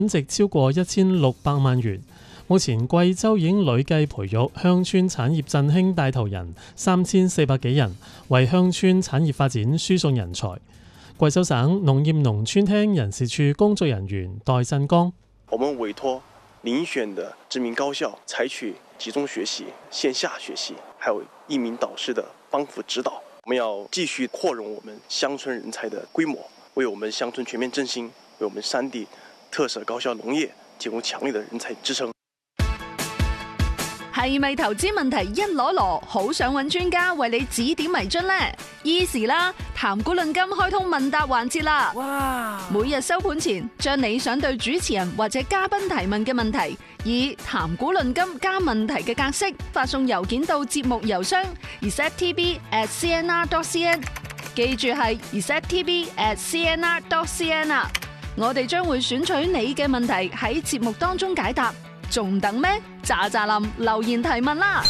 值超過1600萬元。目前貴州已經累計培育鄉村產業振興帶頭人3400幾人，為鄉村產業發展輸送人才。貴州省農業農村廳人事處工作人員戴振剛： 我們委託遴選的知名高校，採取集中學習、線下學習，還有1名導師的幫輔指導。我們要繼續擴容我們鄉村人才的規模，為我們鄉村全面振興，為我們山地特色高效農業提供強烈的人才支撐。 係咪投資問題一籮籮，好想揾專家為你指點迷津呢？Easy 啦，談古論今開通問答環節啦！哇！每日收盤前，將你想對主持人或者嘉賓提問嘅問題，以談古論今加問題嘅格式發送郵件到節目郵箱 receptv@cnr.cn， 記住係 receptv@cnr.cn 啊！我哋將會選取你嘅問題喺節目當中解答。仲等咩？喳喳林留言提問啦！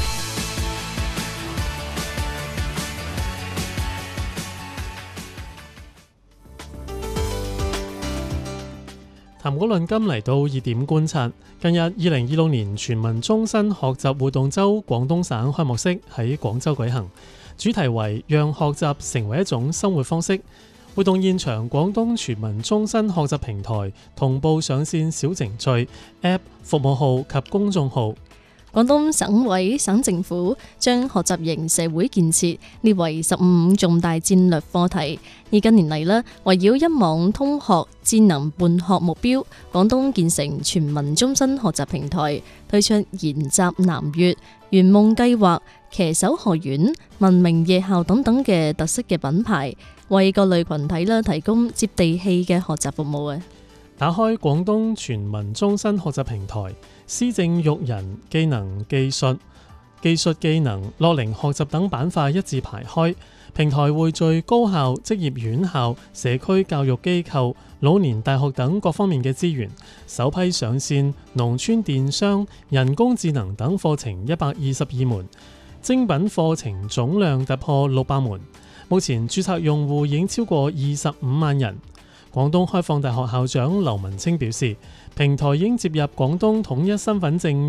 談古論今嚟到熱點觀察。近日2026年全民終身學習活動周廣東省開幕式喺廣州舉行，主題為讓學習成為一種生活方式。活動現場，廣東全民終身學習平台同步上線小程序、App、服務號及公眾號。 廣東省委省政府將學習型社會建設列為15重大戰略課題。而近年嚟呢，圍繞一網通學、智能辦學目標，廣東建成全民終身學習平台，推出研習南粵、圓夢計劃、騎手學院、文明夜校等等嘅特色嘅品牌，為各類群體啦提供接地氣嘅學習服務啊！ 打開廣東全民終身學習平台，施政育人、技能技術、技術技能、樂齡學習等板塊一字排開。平台匯聚高校、職業院校、社區教育機構、老年大學等各方面嘅資源，首批上線農村電商、人工智能等課程122門，精品課程總量突破600門。目前註冊用戶已經超過25萬人。廣東開放大學校長劉文清表示，平台已經接入廣東統一身份認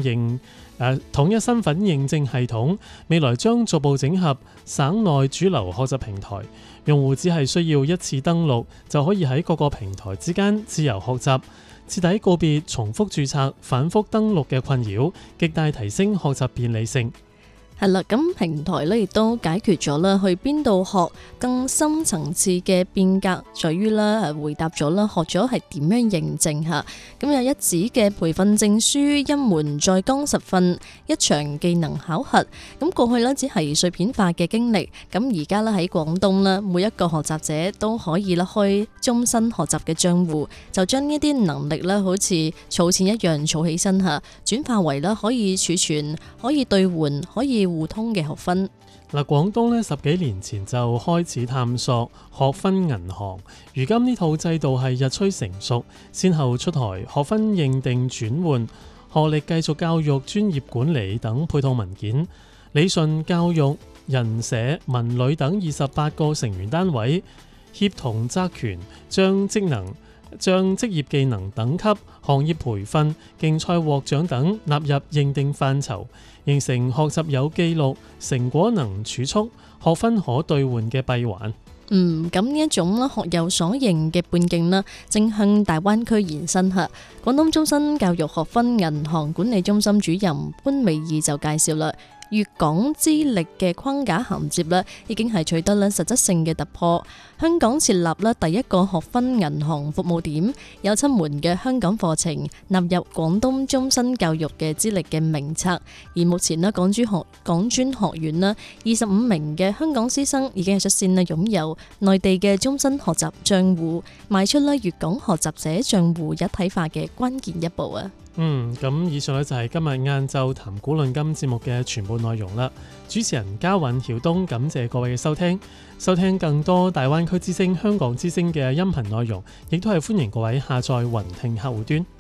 證系統，未來將逐步整合省內主流學習平台，用戶只係需要一次登錄就可以喺各個平台之間自由學習，徹底告別重複註冊、反覆登錄嘅困擾，極大提升學習便利性。 係啦，咁平台咧亦都解決咗啦，去邊度學更深層次嘅變革，在於啦回答咗啦，學咗係點樣認證嚇。咁有一紙嘅培訓證書，一門在崗實訓，一場技能考核。咁過去呢，只係碎片化嘅經歷，咁而家咧喺廣東呢，每一個學習者都可以咧開終身學習嘅賬戶，就將呢啲能力咧好似儲錢一樣儲起身嚇，轉化為啦可以儲存、可以兌換、可以互通嘅學分。 嗱，廣東呢10幾年前就開始探索學分銀行，如今呢套制度係日趨成熟，先後出台學分認定轉換、學歷繼續教育專業管理等配套文件，理順教育、人社、文旅等28個成員單位協同責權，將職業技能等級、行業培訓、競賽獲獎等納入認定範疇，形成學習有記錄、成果能儲蓄、學分可兌換嘅閉環。 咁呢一種學有所認嘅半徑啦，正向大灣區延伸下。廣東終身教育學分銀行管理中心主任潘美儀就介紹啦。粵港資歷嘅框架銜接咧，已經係取得咧實質性嘅突破。香港設立咧第一個學分銀行服務點，有7門嘅香港課程納入廣東終身教育嘅資歷嘅名冊。而目前咧港專學院咧25名嘅香港師生已經係率先咧擁有內地嘅終身學習賬戶，邁出咧粵港學習者賬戶一體化嘅關鍵一步啊！ 咁以上呢就係今日晏晝談古論今節目嘅全部內容啦。主持人嘉韻曉東，感謝各位嘅收聽。收聽更多大灣區之聲、香港之聲嘅音頻內容，亦都係歡迎各位下載雲聽客戶端。